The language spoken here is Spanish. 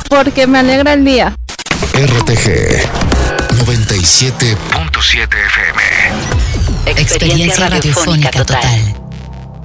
porque me alegra el día. RTG 97.7 FM. Experiencia radiofónica total.